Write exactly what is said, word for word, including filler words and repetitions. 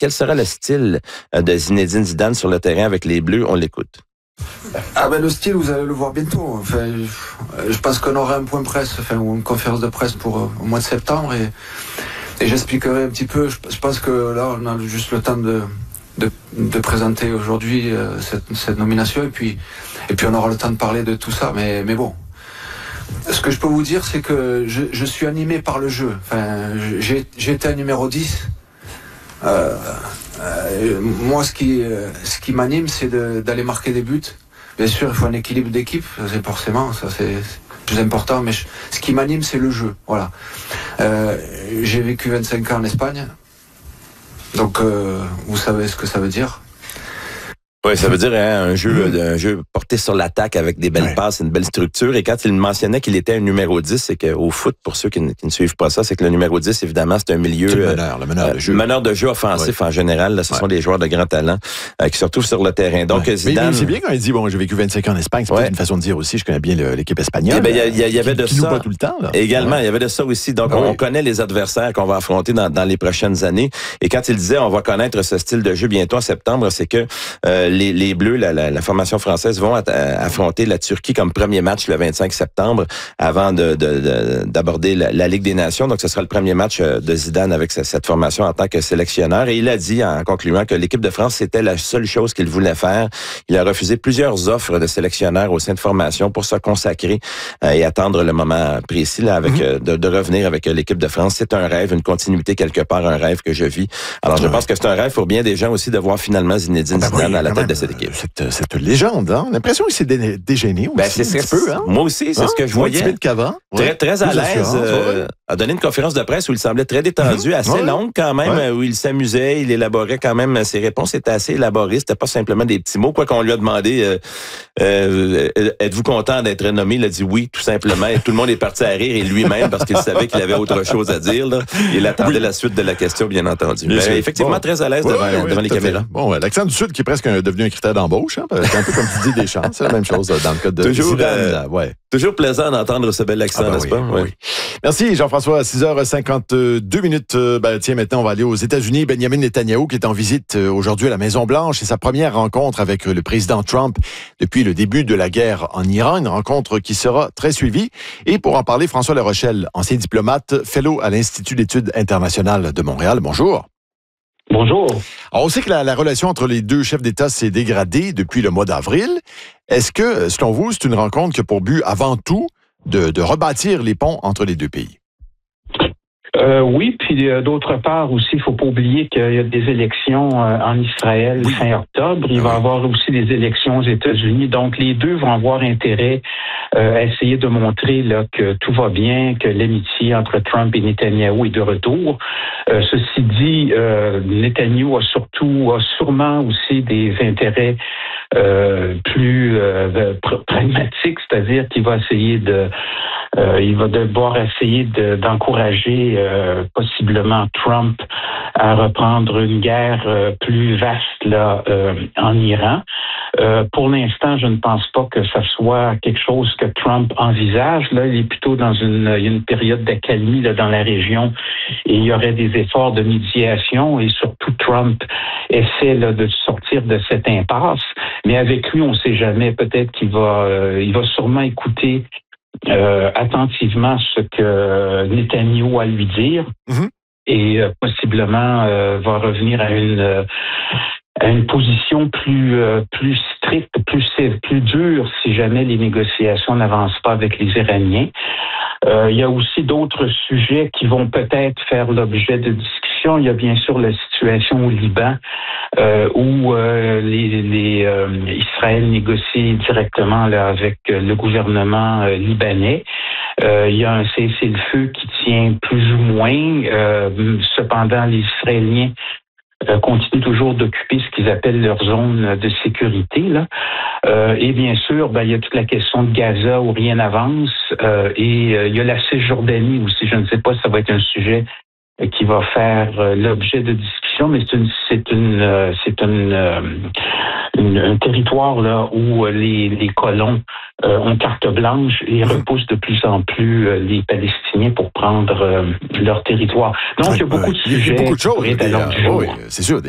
Quel sera le style de Zinedine Zidane sur le terrain avec les Bleus? On l'écoute. Ah ben le style, vous allez le voir bientôt. Enfin, je, je pense qu'on aura un point presse, enfin, ou une conférence de presse pour euh, au mois de septembre et, et j'expliquerai un petit peu. Je, je pense que là, on a juste le temps de, de, de présenter aujourd'hui euh, cette, cette nomination et puis, et puis on aura le temps de parler de tout ça. Mais, mais bon, ce que je peux vous dire, c'est que je, je suis animé par le jeu. Enfin, j'ai, j'ai été un numéro dix. Euh, euh, moi, ce qui, euh, ce qui m'anime, c'est de, d'aller marquer des buts. Bien sûr, il faut un équilibre d'équipe, c'est forcément, ça c'est, c'est plus important. Mais je, ce qui m'anime, c'est le jeu. Voilà. Euh, j'ai vécu vingt-cinq ans en Espagne, donc euh, vous savez ce que ça veut dire. Oui, ça veut dire hein, un jeu un jeu porté sur l'attaque avec des belles ouais. passes, une belle structure. Et quand il mentionnait qu'il était un numéro dix, c'est qu'au foot, pour ceux qui ne, qui ne suivent pas ça, c'est que le numéro dix, évidemment, c'est un milieu... C'est le meneur, le meneur de jeu. Le meneur de jeu offensif ouais. en général. Là, ce ouais. sont des joueurs de grand talent euh, qui se retrouvent sur le terrain. Donc, ouais. Zidane... Mais c'est bien quand il dit, bon, j'ai vécu vingt-cinq ans en Espagne, c'est ouais. peut-être une façon de dire aussi, je connais bien le, l'équipe espagnole. Il ben, y, y, y avait qui, de qui ça. Pas tout le temps, là. Également, il ouais. y avait de ça aussi. Donc, ouais. on connaît les adversaires qu'on va affronter dans, dans les prochaines années. Et quand il disait, on va connaître ce style de jeu bientôt en septembre, c'est que euh, les, les Bleus, la, la, la formation française vont at- affronter la Turquie comme premier match le vingt-cinq septembre avant de, de, de, d'aborder la, la Ligue des Nations. Donc, ce sera le premier match de Zidane avec cette formation en tant que sélectionneur. Et il a dit en concluant que l'équipe de France, c'était la seule chose qu'il voulait faire. Il a refusé plusieurs offres de sélectionneurs au sein de formation pour se consacrer euh, et attendre le moment précis là, avec mm-hmm. de, de revenir avec l'équipe de France. C'est un rêve, une continuité quelque part, un rêve que je vis. Alors, je ouais. pense que c'est un rêve pour bien des gens aussi de voir finalement Zinedine ben Zidane oui, à la tête même, de cette équipe. Cette, cette légende, hein? L'impression qu'il s'est dé- dégéné aussi. Ben, c'est, un c'est, petit peu, hein? Moi aussi, c'est hein? ce que je Moins voyais. timide qu'avant. Très, ouais. très à Plus l'aise. Euh, a donné une conférence de presse où il semblait très détendu, mm-hmm. assez ouais. longue quand même, ouais. où il s'amusait, il élaborait quand même ses réponses, étaient assez élaborées. C'était pas simplement des petits mots. Quoi qu'on lui a demandé, euh, euh, êtes-vous content d'être nommé? Il a dit oui, tout simplement. Et tout le monde est parti à rire et lui-même parce qu'il savait qu'il avait autre chose à dire. Là. Il attendait oui. la suite de la question, bien entendu. Bien Mais effectivement, bon. très à l'aise ouais, devant, ouais, devant ouais, les caméras. Fait. Bon, l'accent du Sud qui est presque un, devenu un critère d'embauche. Hein? C'est un peu comme tu dis des chances. C'est la même chose dans le cas de toujours, Zidane. Euh, là, ouais. Toujours plaisant d'entendre ce bel accent, ah ben n'est-ce oui, pas? Oui. oui. Merci Jean-François. À six heures cinquante-deux minutes. Ben, tiens, maintenant, on va aller aux États-Unis. Benjamin Netanyahou qui est en visite aujourd'hui à la Maison-Blanche. C'est sa première rencontre avec le président Trump depuis le début de la guerre en Iran. Une rencontre qui sera très suivie. Et pour en parler, François Larochelle, ancien diplomate, fellow à l'Institut d'études internationales de Montréal. Bonjour. Bonjour. Alors, on sait que la, la relation entre les deux chefs d'État s'est dégradée depuis le mois d'avril. Est-ce que, selon vous, c'est une rencontre qui a pour but, avant tout, de, de rebâtir les ponts entre les deux pays? Euh, oui, puis euh, d'autre part aussi, il faut pas oublier qu'il y a des élections euh, en Israël oui. fin octobre. Il oui. va y avoir aussi des élections aux États-Unis. Donc, les deux vont avoir intérêt euh, à essayer de montrer là, que tout va bien, que l'amitié entre Trump et Netanyahou est de retour. Euh, ceci dit, euh, Netanyahou a surtout, a sûrement aussi des intérêts euh, plus euh, pr- pragmatiques, c'est-à-dire qu'il va essayer de Euh, il va devoir essayer de, d'encourager euh, possiblement Trump à reprendre une guerre euh, plus vaste là euh, en Iran. Euh, pour l'instant, je ne pense pas que ça soit quelque chose que Trump envisage. Là, il est plutôt dans une, une période d'accalmie là, dans la région et il y aurait des efforts de médiation et surtout Trump essaie là, de sortir de cette impasse. Mais avec lui, on ne sait jamais. Peut-être qu'il va, euh, il va sûrement écouter Euh, attentivement ce que Netanyahou a à lui dire mm-hmm. et euh, possiblement euh, va revenir à une euh, à une position plus euh, plus stricte, plus plus dure si jamais les négociations n'avancent pas avec les Iraniens. Euh, il y a aussi d'autres sujets qui vont peut-être faire l'objet de discussions. Il y a bien sûr la situation au Liban euh, où euh, les, les euh, Israël négocie directement là, avec le gouvernement euh, libanais. Euh, il y a un cessez-le-feu qui tient plus ou moins. Euh, cependant, les Israéliens euh, continuent toujours d'occuper ce qu'ils appellent leur zone de sécurité. Là. Euh, et bien sûr, ben, il y a toute la question de Gaza où rien n'avance. Euh, et euh, il y a la Cisjordanie aussi. Je ne sais pas si ça va être un sujet qui va faire euh, l'objet de discussion, mais c'est une, c'est une, euh, c'est une, euh, une, un territoire là où les, les colons euh, ont carte blanche et repoussent de plus en plus euh, les Palestiniens pour prendre euh, leur territoire. Donc, oui, il y a beaucoup de sujets. Il y a beaucoup de choses. Pour être à l'ordre du jour. Oui, c'est sûr.